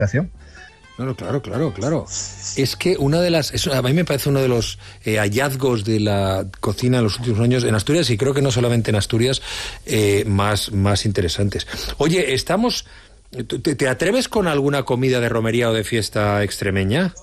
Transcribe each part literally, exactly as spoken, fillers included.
alimentación. Claro, claro, claro, claro. Es que una de las... Eso, a mí me parece uno de los eh, hallazgos de la cocina en los últimos años en Asturias, y creo que no solamente en Asturias, eh, más, más interesantes. Oye, estamos... ¿Te, te atreves con alguna comida de romería o de fiesta extremeña?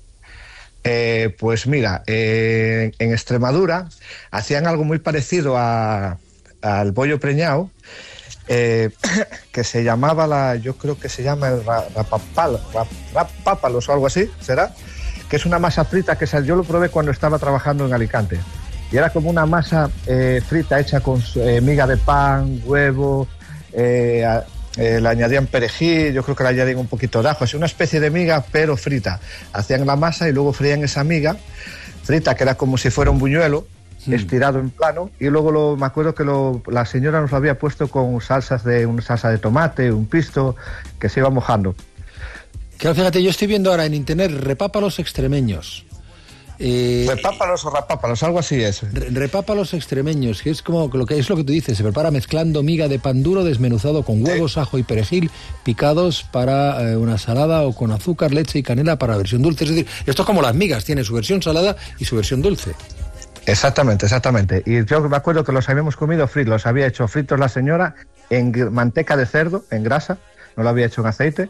Eh, pues mira, eh, en Extremadura hacían algo muy parecido a, al bollo preñado, eh, que se llamaba la, yo creo que se llama el rapapal, rap, rapápalos o algo así, ¿será? Que es una masa frita que yo lo probé cuando estaba trabajando en Alicante. Y era como una masa eh, frita hecha con eh, miga de pan, huevo, eh, eh, le añadían perejil, yo creo que le añadían un poquito de ajo, es una especie de miga pero frita. Hacían la masa y luego frían esa miga frita, que era como si fuera un buñuelo, hmm. estirado en plano, y luego lo, me acuerdo que lo, la señora nos lo había puesto con salsas de, una salsa de tomate, un pisto, que se iba mojando. Claro, fíjate, yo estoy viendo ahora en internet repápalos extremeños. Eh, repápalos o rapápalos, algo así es. Re, repápalos extremeños, que es como lo que es lo que tú dices, se prepara mezclando miga de pan duro desmenuzado con huevos, sí. ajo y perejil picados para eh, una salada, o con azúcar, leche y canela para la versión dulce. Es decir, esto es como las migas, tiene su versión salada y su versión dulce. Exactamente, exactamente. Y yo me acuerdo que los habíamos comido fritos, los había hecho fritos la señora en manteca de cerdo, en grasa, no lo había hecho en aceite,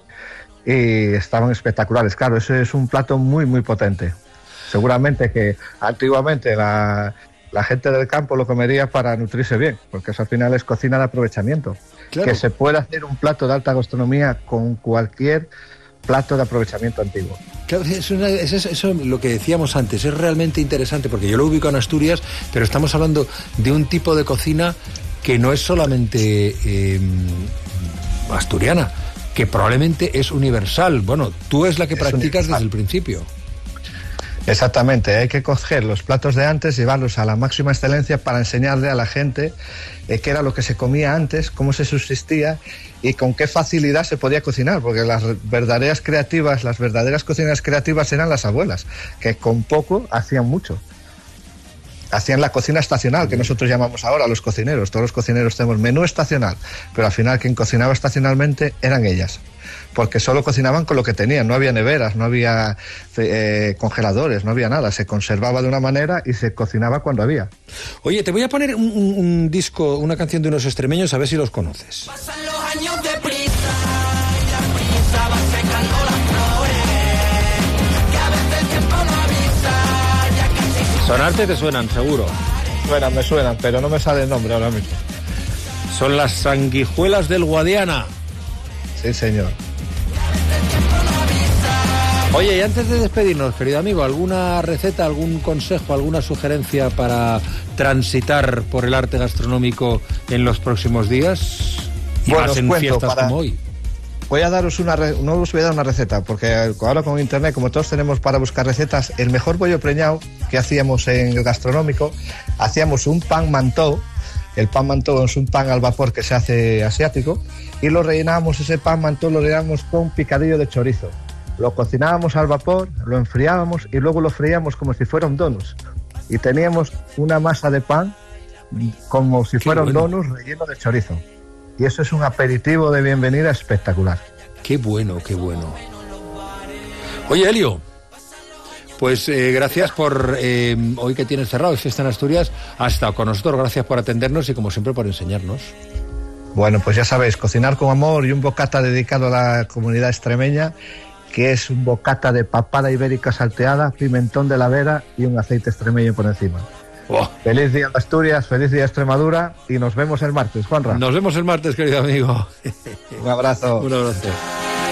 y estaban espectaculares. Claro, eso es un plato muy, muy potente. Seguramente que antiguamente la, la gente del campo lo comería para nutrirse bien, porque eso al final es cocina de aprovechamiento. Claro. Que se puede hacer un plato de alta gastronomía con cualquier plato de aprovechamiento antiguo. Claro, eso, eso, eso, eso lo que decíamos antes, es realmente interesante, porque yo lo ubico en Asturias, pero estamos hablando de un tipo de cocina que no es solamente eh, asturiana, que probablemente es universal. Bueno, tú es la que es practicas universal desde el principio. Exactamente, hay que coger los platos de antes, llevarlos a la máxima excelencia para enseñarle a la gente eh, qué era lo que se comía antes, cómo se subsistía y con qué facilidad se podía cocinar, porque las verdaderas creativas, las verdaderas cocinas creativas eran las abuelas, que con poco hacían mucho. Hacían la cocina estacional, que nosotros llamamos ahora los cocineros. Todos los cocineros tenemos menú estacional, pero al final quien cocinaba estacionalmente eran ellas, porque solo cocinaban con lo que tenían, no había neveras, no había eh, congeladores, no había nada, se conservaba de una manera y se cocinaba cuando había. Oye, te voy a poner un, un, un disco, una canción de unos extremeños, a ver si los conoces. Pasan los años de prisa, y la prisa va secando las flores, que a veces el tiempo no avisa, ya casi... Sonarte te suenan, seguro. Suenan, me suenan, pero no me sale el nombre ahora mismo. Son las Sanguijuelas del Guadiana. Sí, señor. Oye, y antes de despedirnos, querido amigo, ¿alguna receta, algún consejo, alguna sugerencia para transitar por el arte gastronómico en los próximos días? Y bueno, más en cuento, fiestas para... como hoy. Voy a daros una... Re... No os voy a dar una receta, porque ahora con internet, como todos tenemos para buscar recetas, el mejor bollo preñado que hacíamos en el gastronómico, hacíamos un pan mantó. El pan mantó es un pan al vapor que se hace asiático, y lo rellenábamos, ese pan mantó lo rellenábamos con picadillo de chorizo. Lo cocinábamos al vapor, lo enfriábamos y luego lo freíamos como si fuera un donus. Y teníamos una masa de pan como si fuera un donus relleno de chorizo. Y eso es un aperitivo de bienvenida espectacular. Qué bueno, qué bueno. Oye, Elio, pues eh, gracias por, eh, hoy que tienes cerrado, es fiesta en Asturias, has estado con nosotros, gracias por atendernos y como siempre por enseñarnos. Bueno, pues ya sabéis, cocinar con amor y un bocata dedicado a la comunidad extremeña, que es un bocata de papada ibérica salteada, pimentón de la Vera y un aceite extremeño por encima. Oh. Feliz día de Asturias, feliz día de Extremadura y nos vemos el martes, Juanra. Nos vemos el martes, querido amigo. Un abrazo. Un abrazo.